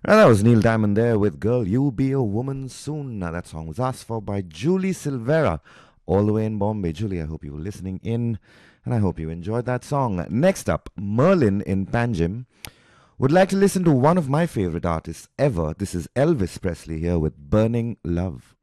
And that was Neil Diamond there with Girl, You'll Be a Woman Soon. Now, that song was asked for by Julie Silvera, all the way in Bombay. Julie, I hope you were listening in, and I hope you enjoyed that song. Next up, Merlin in Panjim would like to listen to one of my favorite artists ever. This is Elvis Presley here with Burning Love.